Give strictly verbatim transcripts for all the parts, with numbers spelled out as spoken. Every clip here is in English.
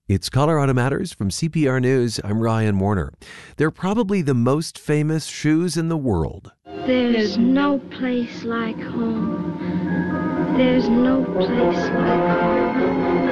It's Colorado Matters from C P R News. I'm Ryan Warner. They're probably the most famous shoes in the world. There's no place like home. There's no place like home.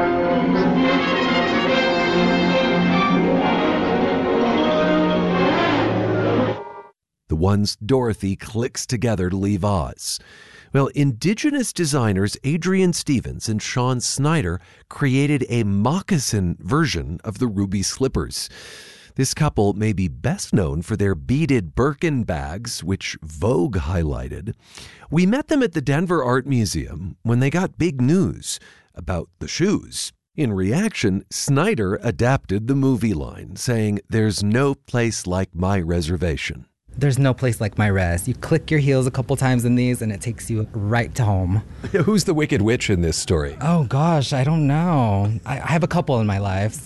The ones Dorothy clicks together to leave Oz. Well, Indigenous designers Adrian Stevens and Sean Snyder created a moccasin version of the ruby slippers. This couple may be best known for their beaded Birkin bags, which Vogue highlighted. We met them at the Denver Art Museum when they got big news about the shoes. In reaction, Snyder adapted the movie line, saying, "There's no place like my reservation." There's no place like my res. You click your heels a couple times in these and it takes you right to home. Who's the Wicked Witch in this story? Oh gosh, I don't know. I, I have a couple in my life.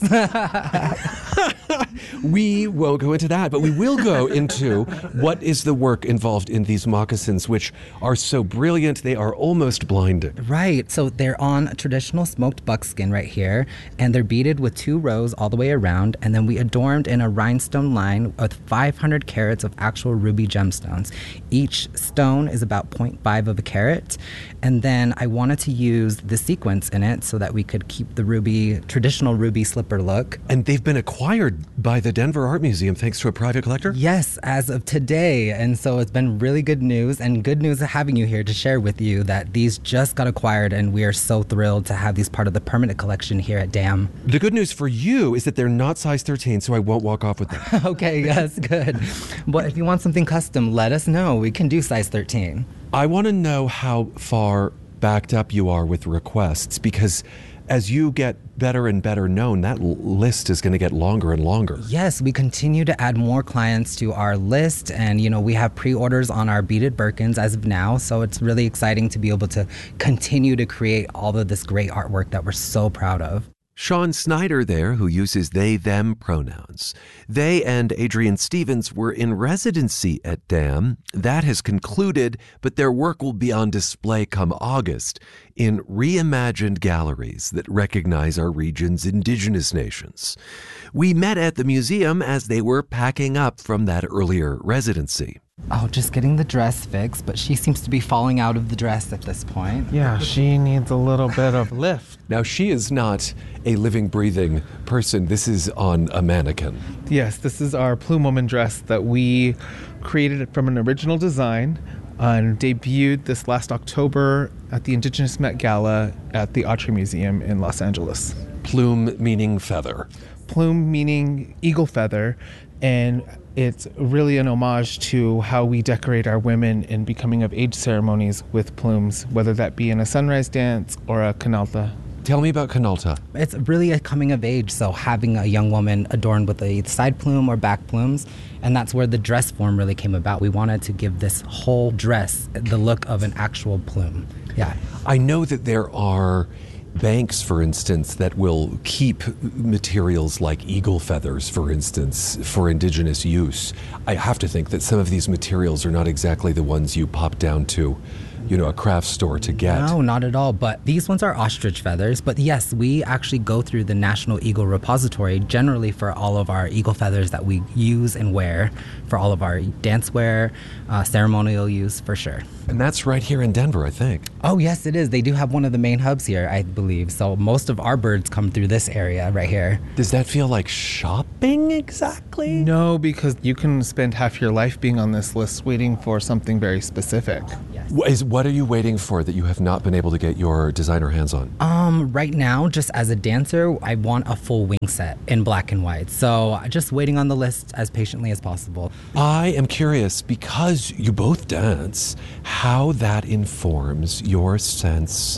We won't go into that, but we will go into what is the work involved in these moccasins, which are so brilliant, they are almost blinding. Right, so they're on a traditional smoked buckskin right here, and they're beaded with two rows all the way around, and then we adorned in a rhinestone line with five hundred carats of actual ruby gemstones. Each stone is about zero point five of a carat, and then I wanted to use the sequence in it so that we could keep the ruby, traditional ruby slipper look. And they've been acquired by the Denver Art Museum thanks to a private collector? Yes, as of today. And so it's been really good news, and good news having you here to share with you that these just got acquired, and we are so thrilled to have these part of the permanent collection here at D A M. The good news for you is that they're not size thirteen, so I won't walk off with them. Okay, yes, good. But if you want something custom, let us know. We can do size thirteen. I want to know how far backed up you are with requests, because as you get better and better known, that l- list is going to get longer and longer. Yes, we continue to add more clients to our list, and you know, we have pre-orders on our beaded Birkins as of now, so it's really exciting to be able to continue to create all of this great artwork that we're so proud of. Sean Snyder there, who uses they, them pronouns. They and Adrian Stevens were in residency at D A M. That has concluded, but their work will be on display come August in reimagined galleries that recognize our region's indigenous nations. We met at the museum as they were packing up from that earlier residency. Oh, just getting the dress fixed, but she seems to be falling out of the dress at this point. Yeah, she needs a little bit of lift. Now, she is not a living, breathing person. This is on a mannequin. Yes, this is our Plume Woman dress that we created from an original design and debuted this last October at the Indigenous Met Gala at the Autry Museum in Los Angeles. Plume meaning feather. Plume meaning eagle feather, and it's really an homage to how we decorate our women in becoming of age ceremonies with plumes, whether that be in a sunrise dance or a canalta. Tell me about Canalta. It's really a coming of age, so having a young woman adorned with a side plume or back plumes, and that's where the dress form really came about. We wanted to give this whole dress the look of an actual plume. Yeah. I know that there are banks, for instance, that will keep materials like eagle feathers, for instance, for indigenous use. I have to think that some of these materials are not exactly the ones you pop down to, you know, a craft store to get. No, not at all. But these ones are ostrich feathers. But yes, we actually go through the National Eagle Repository generally for all of our eagle feathers that we use and wear for all of our dance wear, uh, ceremonial use for sure. And that's right here in Denver, I think. Oh, yes, it is. They do have one of the main hubs here, I believe. So most of our birds come through this area right here. Does that feel like shopping exactly? No, because you can spend half your life being on this list waiting for something very specific. Yes. What is what are you waiting for that you have not been able to get your designer hands on? Um, right now, just as a dancer, I want a full wing set in black and white. So just waiting on the list as patiently as possible. I am curious, because you both dance, how that informs your sense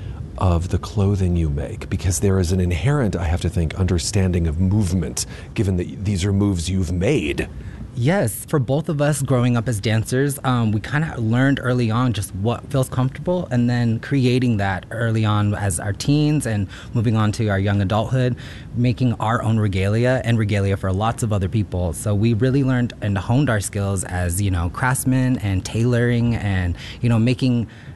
of the clothing you make, because there is an inherent, I have to think, understanding of movement, given that these are moves you've made. Yes, for both of us growing up as dancers, um, we kind of learned early on just what feels comfortable, and then creating that early on as our teens and moving on to our young adulthood, making our own regalia and regalia for lots of other people. So we really learned and honed our skills as, you know, craftsmen and tailoring and, you know, making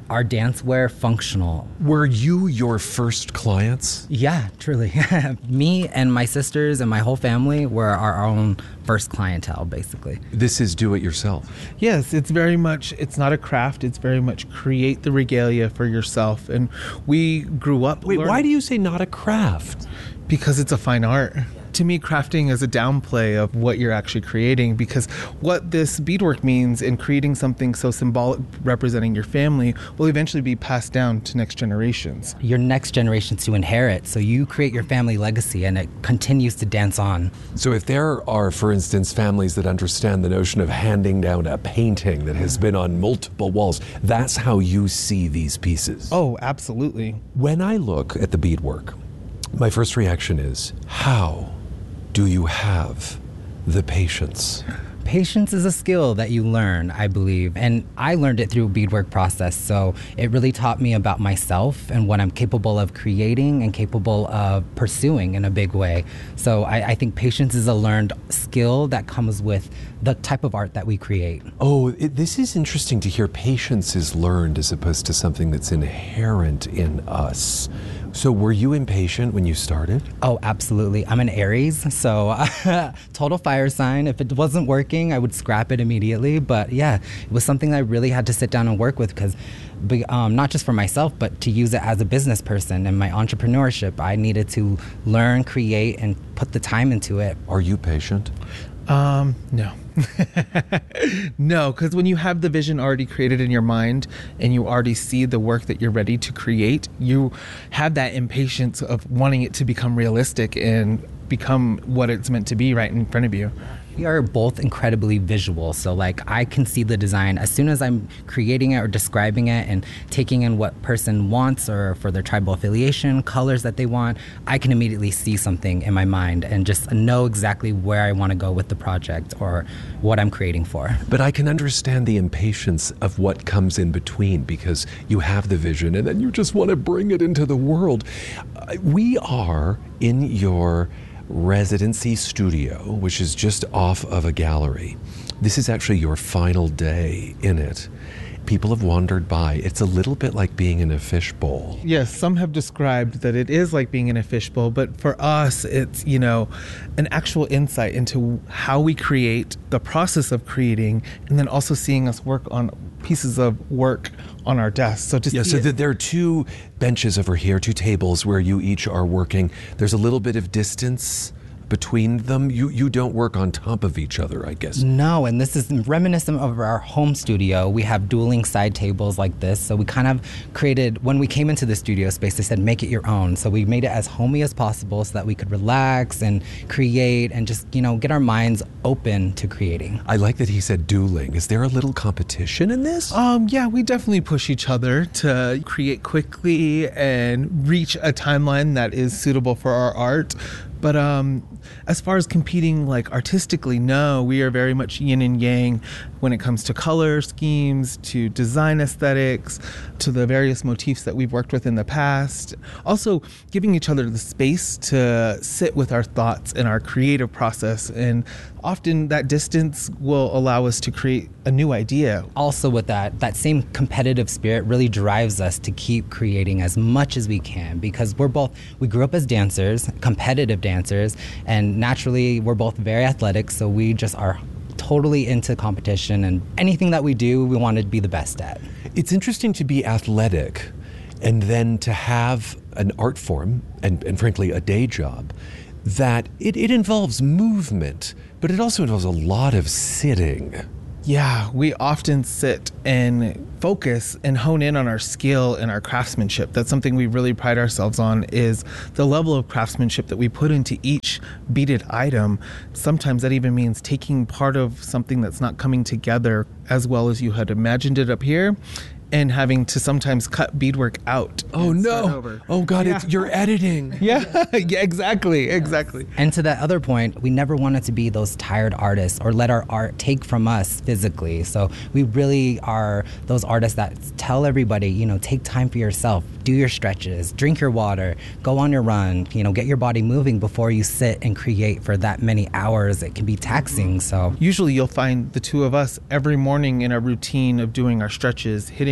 our dancewear functional. Were you your first clients? Yeah, truly. Me and my sisters and my whole family were our own first clientele, basically. This is do it yourself. Yes, it's very much, it's not a craft, it's very much create the regalia for yourself. And we grew up Wait, learning- why do you say not a craft? Because it's a fine art. To me, crafting is a downplay of what you're actually creating, because what this beadwork means in creating something so symbolic representing your family will eventually be passed down to next generations. Your next generation to inherit, so you create your family legacy and it continues to dance on. So if there are, for instance, families that understand the notion of handing down a painting that has been on multiple walls, that's how you see these pieces. Oh, absolutely. When I look at the beadwork, my first reaction is, how do you have the patience? Patience is a skill that you learn, I believe, and I learned it through a beadwork process, so it really taught me about myself and what I'm capable of creating and capable of pursuing in a big way. So I, I think patience is a learned skill that comes with the type of art that we create. Oh, it, this is interesting to hear patience is learned as opposed to something that's inherent in us. So were you impatient when you started? Oh, absolutely. I'm an Aries, so total fire sign. If it wasn't working, I would scrap it immediately. But yeah, it was something I really had to sit down and work with, because um, not just for myself, but to use it as a business person and my entrepreneurship. I needed to learn, create, and put the time into it. Are you patient? Um, no. No, because when you have the vision already created in your mind and you already see the work that you're ready to create, you have that impatience of wanting it to become realistic and become what it's meant to be right in front of you. We are both incredibly visual, so like I can see the design as soon as I'm creating it or describing it and taking in what person wants or for their tribal affiliation, colors that they want. I can immediately see something in my mind and just know exactly where I want to go with the project or what I'm creating for. But I can understand the impatience of what comes in between, because you have the vision and then you just want to bring it into the world. Uh, We are in your residency studio, which is just off of a gallery. This is actually your final day in it. People have wandered by. It's a little bit like being in a fishbowl. Yes, some have described that it is like being in a fishbowl, but for us, it's, you know, an actual insight into how we create, the process of creating, and then also seeing us work on pieces of work on our desk. So to Yeah, see so it- that there are two benches over here, two tables where you each are working. There's a little bit of distance between them. You you don't work on top of each other, I guess. No, and this is reminiscent of our home studio. We have dueling side tables like this. So we kind of created, when we came into the studio space, they said, make it your own. So we made it as homey as possible so that we could relax and create and just, you know, get our minds open to creating. I like that he said dueling. Is there a little competition in this? Um, yeah, we definitely push each other to create quickly and reach a timeline that is suitable for our art. But um, as far as competing like artistically, no, we are very much yin and yang when it comes to color schemes, to design aesthetics, to the various motifs that we've worked with in the past. Also giving each other the space to sit with our thoughts and our creative process. And often that distance will allow us to create a new idea. Also with that, that same competitive spirit really drives us to keep creating as much as we can, because we're both, we grew up as dancers, competitive dancers, and naturally we're both very athletic, so we just are totally into competition, and anything that we do, we want to be the best at. It's interesting to be athletic and then to have an art form and, and frankly a day job that it, it involves movement, but it also involves a lot of sitting. Yeah, we often sit and focus and hone in on our skill and our craftsmanship. That's something we really pride ourselves on, is the level of craftsmanship that we put into each beaded item. Sometimes that even means taking part of something that's not coming together as well as you had imagined it up here, and having to sometimes cut beadwork out. Oh and start no! over. Oh God! Yeah. It's, you're editing. Yeah, yeah, exactly, exactly. And to that other point, we never wanted to be those tired artists or let our art take from us physically. So we really are those artists that tell everybody, you know, take time for yourself, do your stretches, drink your water, go on your run, you know, get your body moving before you sit and create for that many hours. It can be taxing, so. Usually you'll find the two of us every morning in a routine of doing our stretches, hitting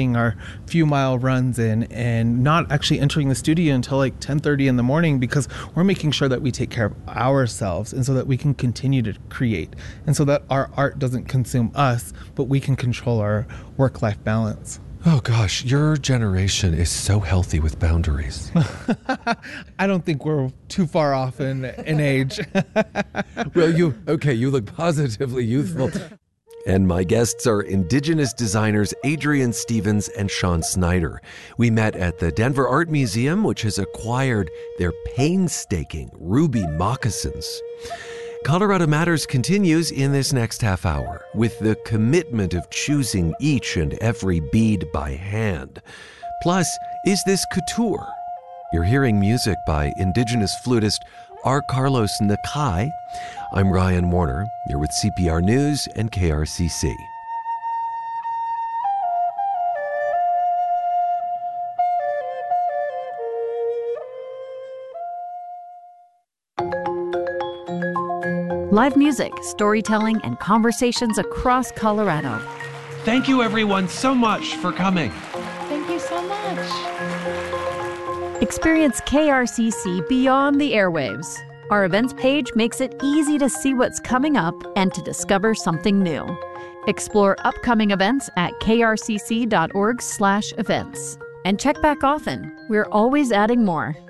getting our few mile runs in and not actually entering the studio until like ten thirty in the morning, because we're making sure that we take care of ourselves and so that we can continue to create and so that our art doesn't consume us, but we can control our work-life balance. Oh gosh, your generation is so healthy with boundaries. I don't think we're too far off in, in age. Well, you, okay, you look positively youthful. And my guests are Indigenous designers Adrienne Stevens and Sean Snyder. We met at the Denver Art Museum, which has acquired their painstaking ruby moccasins. Colorado Matters continues in this next half hour with the commitment of choosing each and every bead by hand. Plus, is this couture? You're hearing music by Indigenous flutist R. Carlos Nakai. I'm Ryan Warner. You're with C P R News and K R C C. Live music, storytelling, and conversations across Colorado. Thank you, everyone, so much for coming. Thank you so much. Experience K R C C beyond the airwaves. Our events page makes it easy to see what's coming up and to discover something new. Explore upcoming events at k r c c dot org slash events. And check back often. We're always adding more.